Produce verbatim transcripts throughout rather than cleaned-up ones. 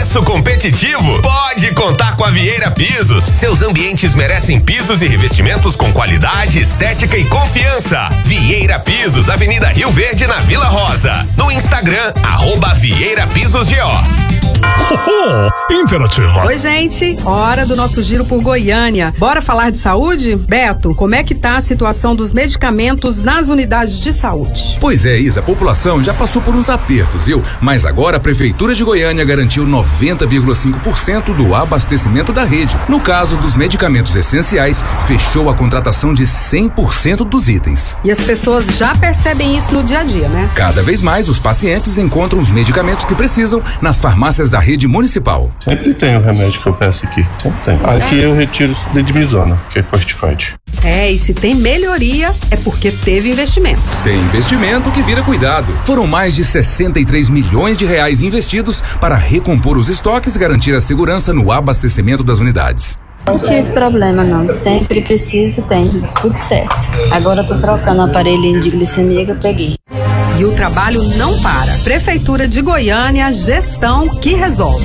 preço competitivo? Pode contar com a Vieira Pisos. Seus ambientes merecem pisos e revestimentos com qualidade, estética e confiança. Vieira Pisos, Avenida Rio Verde, na Vila Rosa. No Instagram, arroba Vieira Pisos G O. Oh, interativa. Oi, gente. Hora do nosso giro por Goiânia. Bora falar de saúde? Beto, como é que tá a situação dos medicamentos nas unidades de saúde? Pois é, Isa, a população já passou por uns apertos, viu? Mas agora a Prefeitura de Goiânia garantiu noventa vírgula cinco por cento do abastecimento da rede. No caso dos medicamentos essenciais, fechou a contratação de cem por cento dos itens. E as pessoas já percebem isso no dia a dia, né? Cada vez mais os pacientes encontram os medicamentos que precisam nas farmácias da rede municipal. Sempre tem o remédio que eu peço aqui. Sempre tem. Aqui é. Eu retiro Dedimizona, que é corticoide. É, e se tem melhoria, é porque teve investimento. Tem investimento que vira cuidado. Foram mais de sessenta e três milhões de reais investidos para recompor os estoques e garantir a segurança no abastecimento das unidades. Não tive problema não, sempre preciso, tem, tudo certo. Agora eu tô trocando o aparelhinho de glicemia que eu peguei. E o trabalho não para. Prefeitura de Goiânia, gestão que resolve.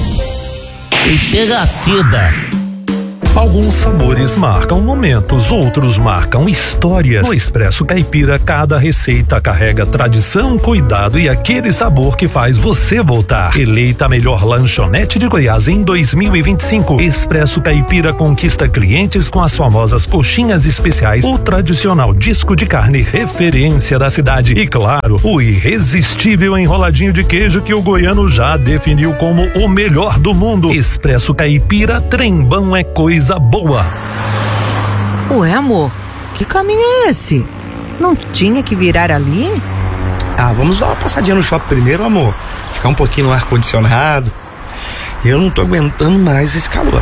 Interativa. Alguns sabores marcam momentos, outros marcam histórias. No Expresso Caipira, cada receita carrega tradição, cuidado e aquele sabor que faz você voltar. Eleita a melhor lanchonete de Goiás em dois mil e vinte e cinco, Expresso Caipira conquista clientes com as famosas coxinhas especiais, o tradicional disco de carne referência da cidade e, claro, o irresistível enroladinho de queijo que o goiano já definiu como o melhor do mundo. Expresso Caipira, trembão é coisa boa. Ué, amor, que caminho é esse? Não tinha que virar ali? Ah, vamos dar uma passadinha no shopping primeiro, amor. Ficar um pouquinho no ar-condicionado. Eu não tô aguentando mais esse calor.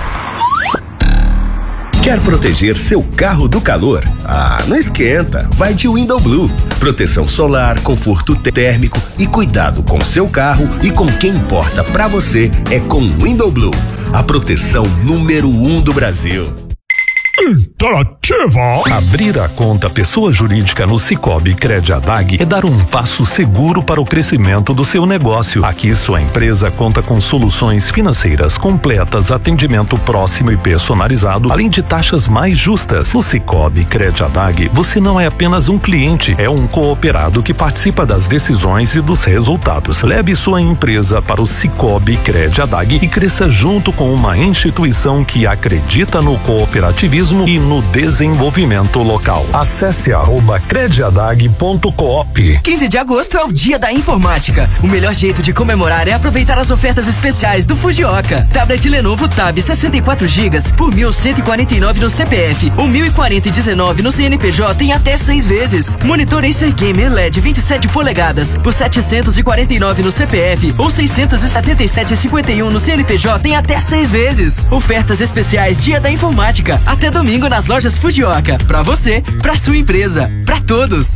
Quer proteger seu carro do calor? Ah, não esquenta, vai de Window Blue. Proteção solar, conforto térmico e cuidado com seu carro e com quem importa pra você é com Window Blue, a proteção número um do Brasil. Interativa. Abrir a conta pessoa jurídica no Sicoob Crediadag é dar um passo seguro para o crescimento do seu negócio. Aqui sua empresa conta com soluções financeiras completas, atendimento próximo e personalizado, além de taxas mais justas. No Sicoob Crediadag, você não é apenas um cliente, é um cooperado que participa das decisões e dos resultados. Leve sua empresa para o Sicoob Crediadag e cresça junto com uma instituição que acredita no cooperativismo e no desenvolvimento local. Acesse arroba crediadag ponto coop. quinze de agosto é o dia da informática. O melhor jeito de comemorar é aproveitar as ofertas especiais do Fujioka. Tablet Lenovo Tab sessenta e quatro gigas por mil cento e quarenta e nove no C P F ou mil e quarenta e dezenove no C N P J em até seis vezes. Monitor Acer Gamer L E D vinte e sete polegadas por setecentos e quarenta e nove no C P F ou seiscentos e setenta e sete e cinquenta e um no C N P J em até seis vezes. Ofertas especiais Dia da Informática até domingo nas lojas Fujioka. Pra você, pra sua empresa, pra todos.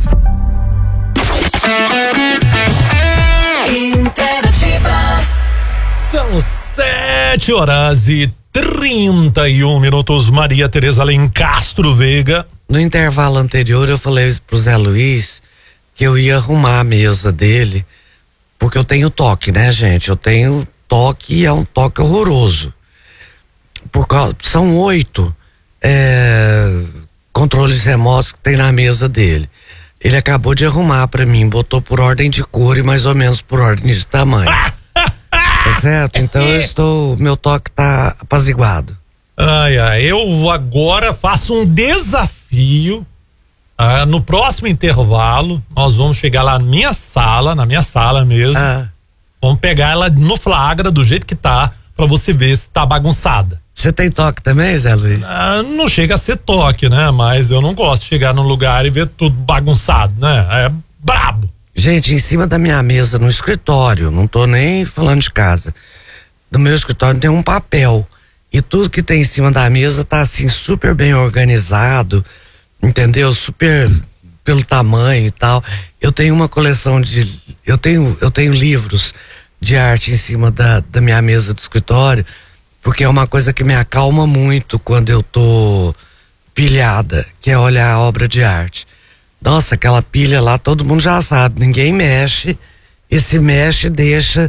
Interativa. São sete horas e trinta e um minutos. Maria Tereza Lencastro Veiga. No intervalo anterior eu falei pro Zé Luiz que eu ia arrumar a mesa dele, porque eu tenho toque, né, gente? Eu tenho toque e é um toque horroroso. Por causa, são oito É, controles remotos que tem na mesa dele. Ele acabou de arrumar pra mim, botou por ordem de cor e mais ou menos por ordem de tamanho. Tá certo? Então eu estou, meu toque tá apaziguado. Ai, ai, eu agora faço um desafio. Ah, no próximo intervalo, nós vamos chegar lá na minha sala, na minha sala mesmo. Ah. Vamos pegar ela no flagra, do jeito que tá, pra você ver se tá bagunçada. Você tem toque também, Zé Luiz? Ah, não chega a ser toque, né? Mas eu não gosto de chegar num lugar e ver tudo bagunçado, né? É brabo. Gente, em cima da minha mesa, no escritório, não tô nem falando de casa, no meu escritório tem um papel e tudo que tem em cima da mesa tá assim super bem organizado, entendeu? Super pelo tamanho e tal. Eu tenho uma coleção de, eu tenho, eu tenho livros de arte em cima da, da minha mesa do escritório, porque é uma coisa que me acalma muito quando eu tô pilhada, que é olhar a obra de arte. Nossa, aquela pilha lá, todo mundo já sabe, ninguém mexe, e se mexe, deixa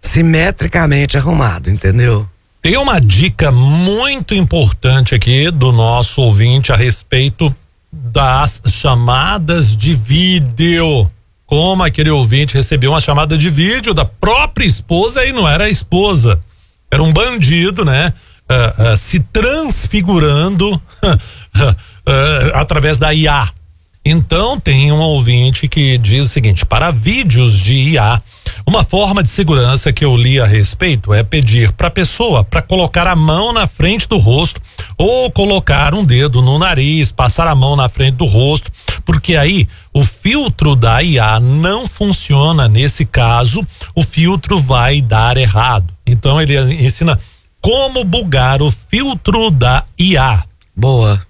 simetricamente arrumado, entendeu? Tem uma dica muito importante aqui do nosso ouvinte a respeito das chamadas de vídeo. Como aquele ouvinte recebeu uma chamada de vídeo da própria esposa e não era a esposa. Era um bandido, né? Uh, uh, se transfigurando uh, uh, através da I A. Então tem um ouvinte que diz o seguinte: para vídeos de I A, uma forma de segurança que eu li a respeito é pedir para a pessoa para colocar a mão na frente do rosto ou colocar um dedo no nariz, passar a mão na frente do rosto, porque aí o filtro da I A não funciona. Nesse caso, o filtro vai dar errado. Então ele ensina como bugar o filtro da I A. Boa.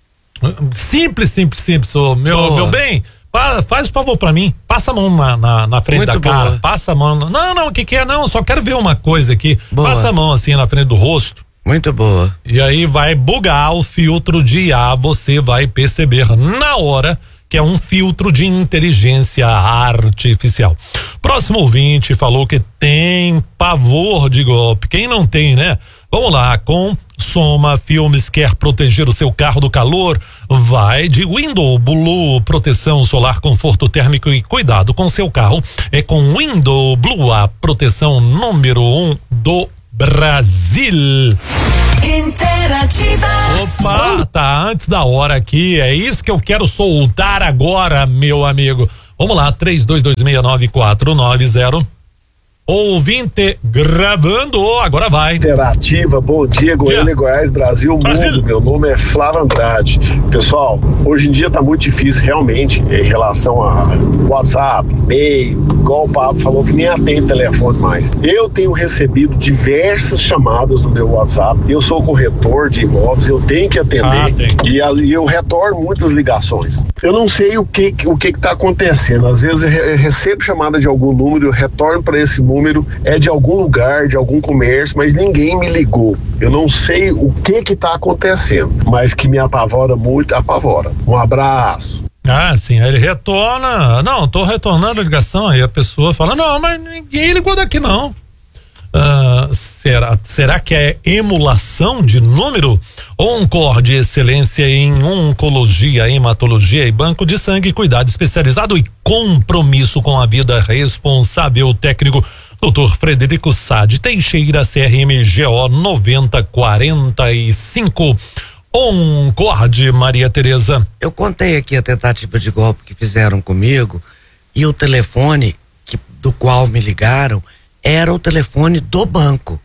Simples, simples, simples, ô, meu, meu bem, faz um favor pra mim, passa a mão na, na, na frente Muito da cara, boa. Passa a mão, não, não, o que que é, não, só quero ver uma coisa aqui, boa. Passa a mão assim na frente do rosto. Muito boa. E aí vai bugar o filtro de I A, você vai perceber na hora que é um filtro de inteligência artificial. Próximo ouvinte falou que tem pavor de golpe, quem não tem, né? Vamos lá, com Soma Filmes quer proteger o seu carro do calor? Vai de Window Blue, proteção solar, conforto térmico e cuidado com seu carro. É com Window Blue, a proteção número um do Brasil. Interativa. Opa, tá antes da hora aqui, é isso que eu quero soltar agora, meu amigo. Vamos lá, três dois dois seis nove quatro nove zero. Ouvinte gravando, agora vai. Interativa, bom dia, Goiânia, Goiás, Brasil, Brasil, mundo. Meu nome é Flávio Andrade. Pessoal, hoje em dia tá muito difícil realmente em relação a WhatsApp, e-mail, igual o Pablo falou que nem atende telefone mais. Eu tenho recebido diversas chamadas no meu WhatsApp, eu sou corretor de imóveis, eu tenho que atender ah, e ali eu retorno muitas ligações. Eu não sei o que o que que tá acontecendo, às vezes eu recebo chamada de algum número, eu retorno para esse número, é de algum lugar, de algum comércio, mas ninguém me ligou. Eu não sei o que que tá acontecendo, mas que me apavora muito, apavora. Um abraço. Ah, sim, aí ele retorna, não, tô retornando a ligação, aí a pessoa fala, não, mas ninguém ligou daqui não. Uh, será, será que é emulação de número? Oncor, excelência em oncologia, hematologia e banco de sangue, cuidado especializado e compromisso com a vida, responsável técnico doutor Frederico Sade Teixeira, C R M G O noventa quarenta e cinco. Oncor, Maria Tereza. Eu contei aqui a tentativa de golpe que fizeram comigo e o telefone que, do qual me ligaram era o telefone do banco,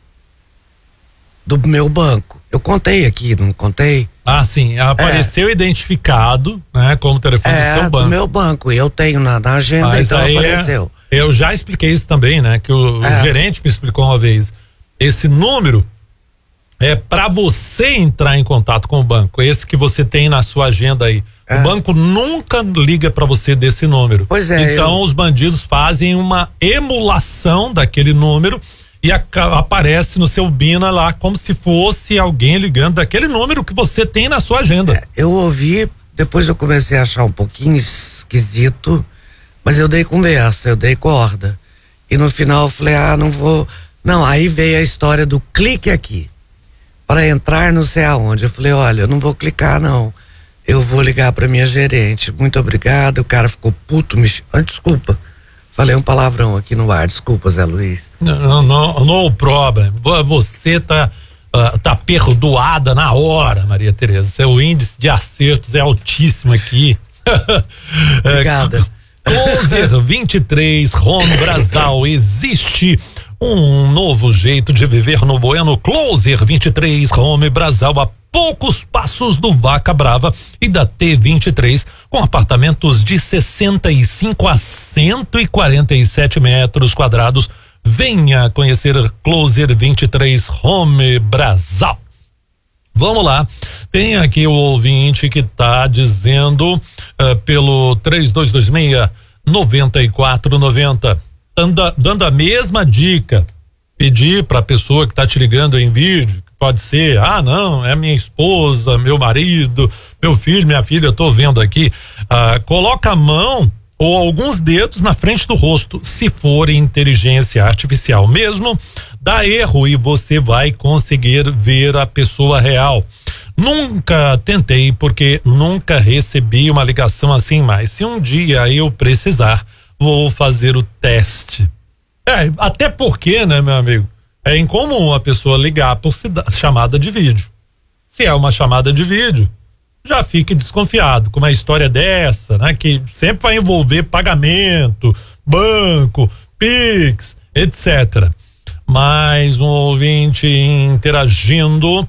do meu banco. Eu contei aqui, não contei? Ah, sim, apareceu é. identificado, né, como telefone é, do seu banco. do meu banco, e eu tenho na, na agenda, Mas então aí apareceu. É, eu já expliquei isso também, né, que o, é. o gerente me explicou uma vez. Esse número é para você entrar em contato com o banco, esse que você tem na sua agenda aí. É. O banco nunca liga para você desse número. Pois é. Então eu... os bandidos fazem uma emulação daquele número e a, aparece no seu Bina lá como se fosse alguém ligando daquele número que você tem na sua agenda. É, eu ouvi, depois eu comecei a achar um pouquinho esquisito, mas eu dei conversa, eu dei corda. E no final eu falei, ah, não vou. Não, aí veio a história do clique aqui para entrar não sei aonde. Eu falei, olha, eu não vou clicar não. Eu vou ligar para minha gerente. Muito obrigado. O cara ficou puto, me... ah, desculpa. Falei um palavrão aqui no ar. Desculpa, Zé Luiz. Não, não, no problem. Você tá uh, tá perdoada na hora, Maria Tereza. Seu índice de acertos é altíssimo aqui. Obrigada. Closer vinte e três Home Brasal. Existe um novo jeito de viver no Bueno. Closer vinte e três Home Brasal, a poucos passos do Vaca Brava e da T vinte e três, com apartamentos de sessenta e cinco a cento e quarenta e sete metros quadrados. Venha conhecer Closer vinte e três Home Brasal. Vamos lá, tem aqui o ouvinte que tá dizendo uh, pelo três dois dois seis nove quatro nove zero, dando, dando a mesma dica, pedir para a pessoa que tá te ligando em vídeo, pode ser, ah não, é minha esposa, meu marido, meu filho, minha filha, eu tô vendo aqui, ah, coloca a mão ou alguns dedos na frente do rosto. Se for inteligência artificial mesmo, dá erro e você vai conseguir ver a pessoa real. Nunca tentei porque nunca recebi uma ligação assim, mas se um dia eu precisar, vou fazer o teste. É, até porque, né, meu amigo, é incomum a pessoa ligar por chamada de vídeo. Se é uma chamada de vídeo, já fique desconfiado com uma história dessa, né, que sempre vai envolver pagamento, banco, Pix, etcétera. Mais um ouvinte interagindo.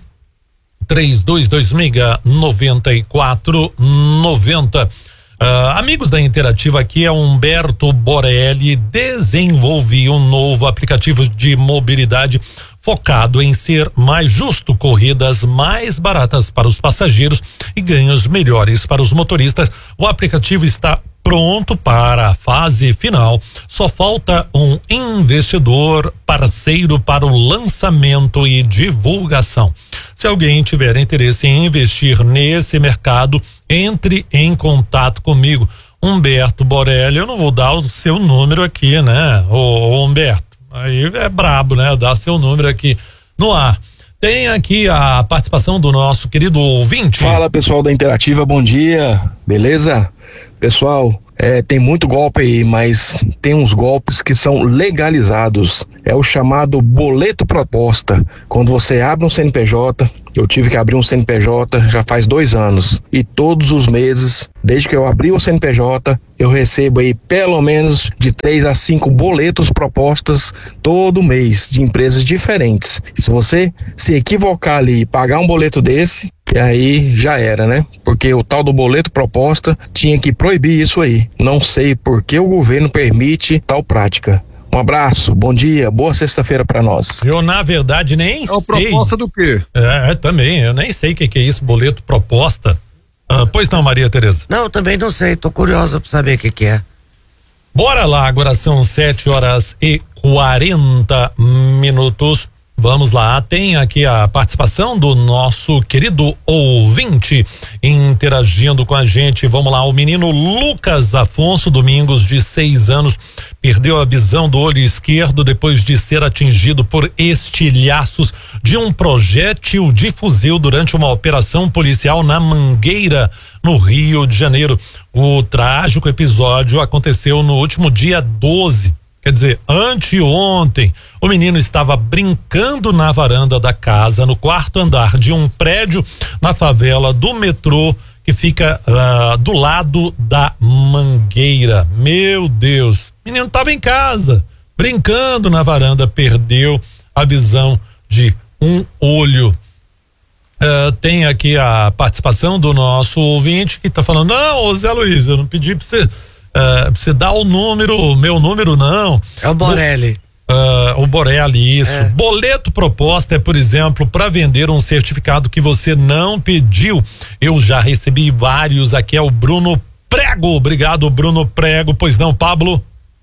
três dois dois seis, nove quatro nove zero. Uh, amigos da Interativa, aqui é Humberto Borelli. Desenvolvi um novo aplicativo de mobilidade focado em ser mais justo, corridas mais baratas para os passageiros e ganhos melhores para os motoristas. O aplicativo está pronto para a fase final. Só falta um investidor parceiro para o lançamento e divulgação. Se alguém tiver interesse em investir nesse mercado, entre em contato comigo. Humberto Borelli, eu não vou dar o seu número aqui, né? Ô, ô Humberto, aí é brabo, né? Dar seu número aqui no ar. Tem aqui a participação do nosso querido ouvinte. Fala, pessoal da Interativa, bom dia, beleza? Pessoal, é, tem muito golpe aí, mas tem uns golpes que são legalizados. É o chamado boleto proposta. Quando você abre um C N P J, eu tive que abrir um C N P J já faz dois anos. E todos os meses, desde que eu abri o C N P J, eu recebo aí pelo menos de três a cinco boletos propostas todo mês, de empresas diferentes. Se você se equivocar ali e pagar um boleto desse, e aí já era, né? Porque o tal do boleto proposta tinha que proibir isso aí. Não sei por que o governo permite tal prática. Um abraço, bom dia, boa sexta-feira pra nós. Eu, na verdade, nem é sei. É proposta do quê? É, é, também, eu nem sei o que, que é isso, boleto proposta. Ah, pois não, Maria Tereza? Não, também não sei, tô curiosa pra saber o que que é. Bora lá, agora são sete horas e quarenta minutos. Vamos lá, tem aqui a participação do nosso querido ouvinte interagindo com a gente. Vamos lá, o menino Lucas Afonso Domingos, de seis anos, perdeu a visão do olho esquerdo depois de ser atingido por estilhaços de um projétil de fuzil durante uma operação policial na Mangueira, no Rio de Janeiro. O trágico episódio aconteceu no último dia doze. Quer dizer, anteontem, o menino estava brincando na varanda da casa, no quarto andar de um prédio na favela do metrô, que fica uh, do lado da Mangueira. Meu Deus, o menino estava em casa, brincando na varanda, perdeu a visão de um olho. Uh, tem aqui a participação do nosso ouvinte que está falando: não, ô Zé Luiz, eu não pedi para você. Uh, você dá o número, meu número não. É o Borelli. Uh, o Borelli, isso. É. Boleto proposta é, por exemplo, para vender um certificado que você não pediu. Eu já recebi vários. Aqui é o Bruno Prego. Obrigado, Bruno Prego. Pois não, Pablo?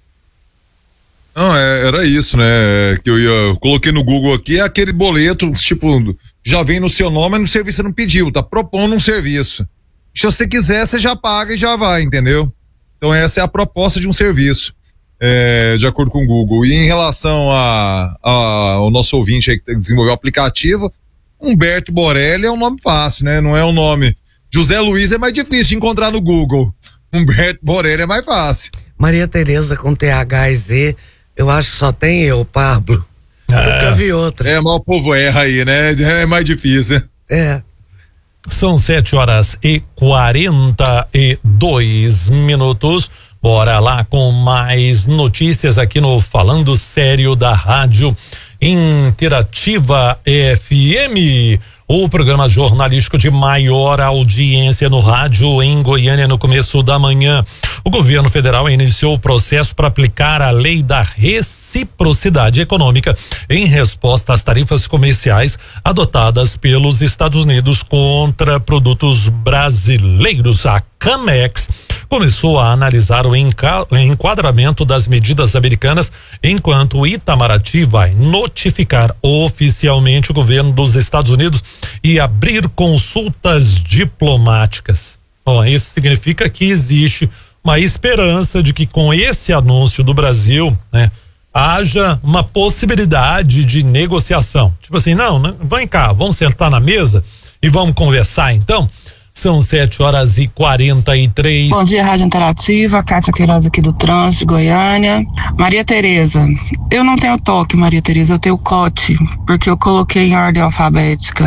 Não, é, era isso, né? Que eu ia, eu coloquei no Google aqui, é aquele boleto, tipo, já vem no seu nome, mas no serviço você não pediu, tá propondo um serviço. Se você quiser, você já paga e já vai, entendeu? Então essa é a proposta de um serviço, é, de acordo com o Google. E em relação a, a, ao nosso ouvinte aí que desenvolveu o aplicativo, Humberto Borelli é um nome fácil, né? Não é um nome. José Luiz é mais difícil de encontrar no Google. Humberto Borelli é mais fácil. Maria Tereza com T H e Z, eu acho que só tem eu, Pablo. É. Nunca vi outra. É, mas o povo erra aí, né? É mais difícil. É. São sete horas e quarenta e dois minutos. Bora lá com mais notícias aqui no Falando Sério da Rádio Interativa F M. O programa jornalístico de maior audiência no rádio em Goiânia no começo da manhã. O governo federal iniciou o processo para aplicar a lei da reciprocidade econômica em resposta às tarifas comerciais adotadas pelos Estados Unidos contra produtos brasileiros. A Camex começou a analisar o enquadramento das medidas americanas, enquanto o Itamaraty vai notificar oficialmente o governo dos Estados Unidos e abrir consultas diplomáticas. Bom, isso significa que existe uma esperança de que com esse anúncio do Brasil, né, haja uma possibilidade de negociação. Tipo assim, não, né, vem cá, vamos sentar na mesa e vamos conversar então. São sete horas e quarenta e três. Bom dia, Rádio Interativa, Kátia Queiroz aqui do Trânsito de Goiânia. Maria Tereza, eu não tenho toque, Maria Tereza, eu tenho cote, porque eu coloquei em ordem alfabética.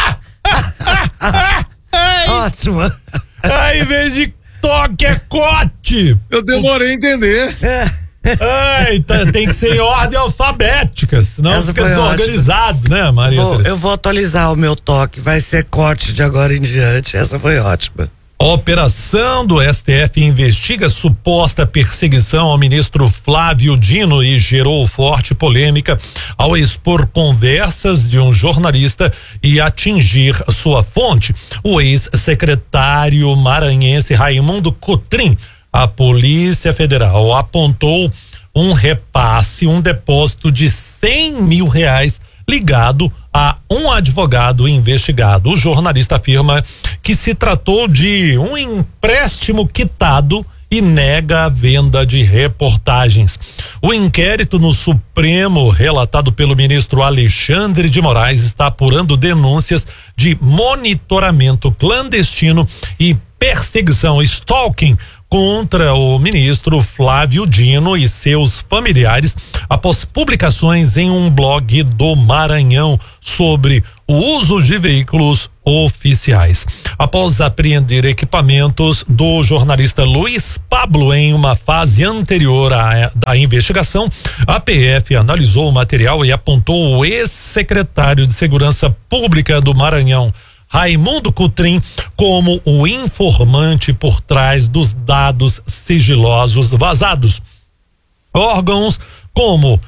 Ótimo. Aí, em vez de toque, é cote. Eu demorei a entender. Ai, tá, tem que ser em ordem alfabética, senão Essa fica foi desorganizado, ótima. né, Maria Vou, Tereza? eu vou atualizar o meu toque, vai ser corte de agora em diante. Essa foi ótima. A operação do S T F investiga suposta perseguição ao ministro Flávio Dino e gerou forte polêmica ao expor conversas de um jornalista e atingir sua fonte. O ex-secretário maranhense Raimundo Cotrim, a Polícia Federal apontou um repasse, um depósito de cem mil reais ligado a um advogado investigado. O jornalista afirma que se tratou de um empréstimo quitado e nega a venda de reportagens. O inquérito no Supremo, relatado pelo ministro Alexandre de Moraes, está apurando denúncias de monitoramento clandestino e perseguição, stalking, contra o ministro Flávio Dino e seus familiares após publicações em um blog do Maranhão sobre o uso de veículos oficiais. Após apreender equipamentos do jornalista Luiz Pablo em uma fase anterior à, à investigação, a P F analisou o material e apontou o ex-secretário de Segurança Pública do Maranhão, Raimundo Cotrim, como o informante por trás dos dados sigilosos vazados. Órgãos como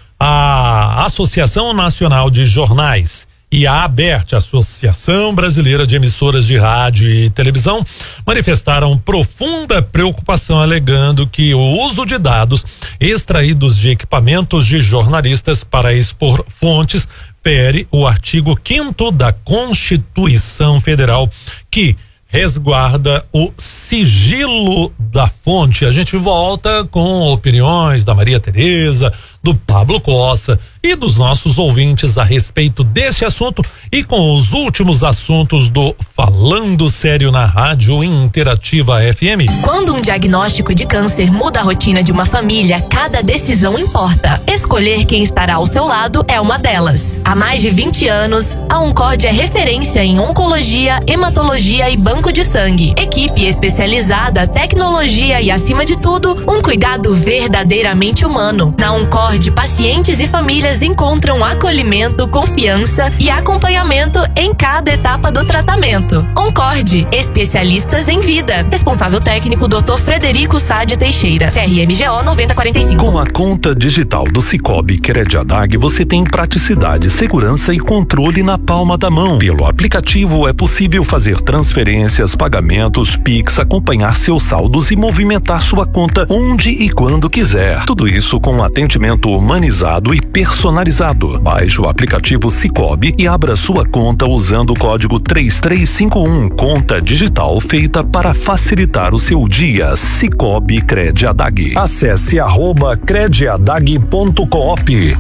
a Associação Nacional de Jornais e a ABERT, Associação Brasileira de Emissoras de Rádio e Televisão, manifestaram profunda preocupação, alegando que o uso de dados extraídos de equipamentos de jornalistas para expor fontes fere o artigo quinto da Constituição Federal, que resguarda o sigilo da fonte. A gente volta com opiniões da Maria Tereza, do Pablo Costa e dos nossos ouvintes a respeito desse assunto e com os últimos assuntos do Falando Sério na Rádio Interativa F M. Quando um diagnóstico de câncer muda a rotina de uma família, cada decisão importa. Escolher quem estará ao seu lado é uma delas. Há mais de vinte anos, a Oncord é referência em oncologia, hematologia e banco de sangue. Equipe especializada, tecnologia e, acima de tudo, um cuidado verdadeiramente humano. Na Oncord, pacientes e famílias encontram acolhimento, confiança e acompanhamento em cada etapa do tratamento. Oncord, especialistas em vida. Responsável técnico doutor Frederico Sade Teixeira, C R M G O nove zero quatro cinco. Com a conta digital do Sicoob Crediadag, você tem praticidade, segurança e controle na palma da mão. Pelo aplicativo é possível fazer transferências, pagamentos, Pix, acompanhar seus saldos e movimentar sua conta onde e quando quiser. Tudo isso com atendimento humanizado e personalizado. Baixe o aplicativo Sicoob e abra sua conta usando o código três três cinco um. Conta digital feita para facilitar o seu dia. Sicoob Crediadag. Acesse arroba crediadag ponto coop.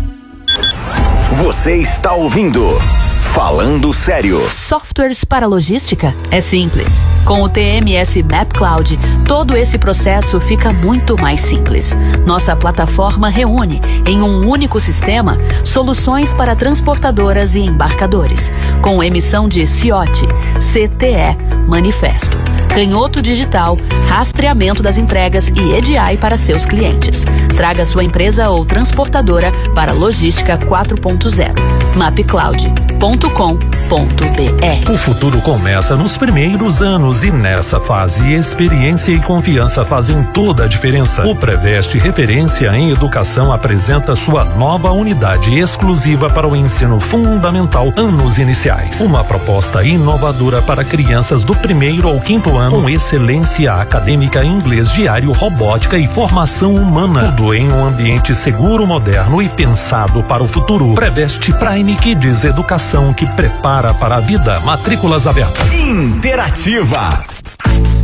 Você está ouvindo Falando Sério. Softwares para logística? É simples. Com o T M S Map Cloud, todo esse processo fica muito mais simples. Nossa plataforma reúne, em um único sistema, soluções para transportadoras e embarcadores, com emissão de C I O T, C T E, manifesto, canhoto digital, rastreamento das entregas e E D I para seus clientes. Traga sua empresa ou transportadora para Logística quatro ponto zero. mapcloud ponto com ponto b r. O futuro começa nos primeiros anos e nessa fase, experiência e confiança fazem toda a diferença. O Preveste, referência em educação, apresenta sua nova unidade exclusiva para o ensino fundamental anos iniciais. Uma proposta inovadora para crianças do primeiro ao quinto ano, com excelência acadêmica, inglês diário, robótica e formação humana. Tudo em um ambiente seguro, moderno e pensado para o futuro. Preveste Prime Kids, educação que prepara para a vida. Matrículas abertas. Interativa.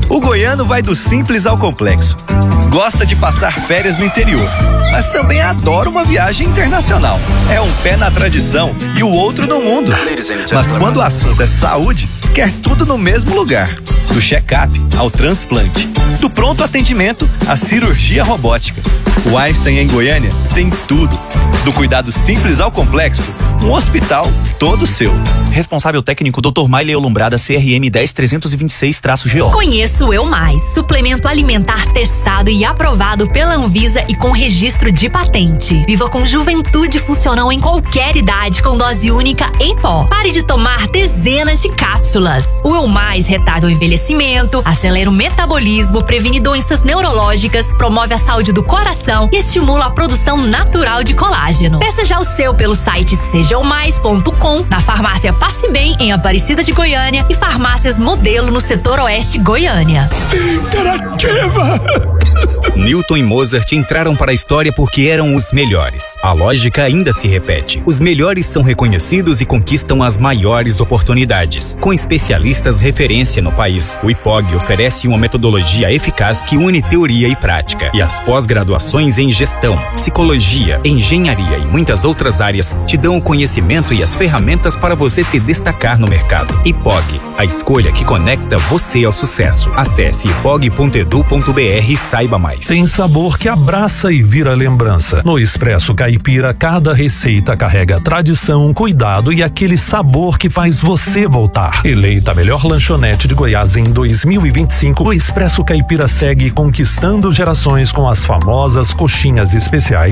O goiano vai do simples ao complexo. Gosta de passar férias no interior, mas também adora uma viagem internacional. É um pé na tradição e o outro no mundo. Mas quando o assunto é saúde, quer tudo no mesmo lugar. Do check-up ao transplante, do pronto atendimento à cirurgia robótica. O Einstein em Goiânia tem tudo. Do cuidado simples ao complexo, um hospital todo seu. Responsável técnico doutor Maile Olumbrada, C R M dez trezentos e vinte e seis G O. Conheço o Eu Mais, suplemento alimentar testado e aprovado pela Anvisa e com registro de patente. Viva com juventude funcional em qualquer idade, com dose única em pó. Pare de tomar dezenas de cápsulas. O Eu Mais retarda o envelhecimento, acelera o metabolismo, previne doenças neurológicas, promove a saúde do coração e estimula a produção natural de colágeno. Peça já o seu pelo site seja o mais ponto com, na farmácia Passe Bem, em Aparecida de Goiânia, e farmácias Modelo no setor oeste Goiânia. Interativa! Newton e Mozart entraram para a história porque eram os melhores. A lógica ainda se repete. Os melhores são reconhecidos e conquistam as maiores oportunidades. Com especialistas referência no país, o I P O G oferece uma metodologia eficaz que une teoria e prática. E as pós-graduações em gestão, psicologia, engenharia e muitas outras áreas te dão o conhecimento e as ferramentas para você se destacar no mercado. I P O G, a escolha que conecta você ao sucesso. Acesse ipog ponto edu ponto br e saiba mais. Tem sabor que abraça e vira lembrança. No Expresso Caipira, cada receita carrega tradição, cuidado e aquele sabor que faz você voltar. Eleita a melhor lanchonete de Goiás em dois mil e vinte e cinco, o Expresso Caipira segue conquistando gerações com as famosas coxinhas especiais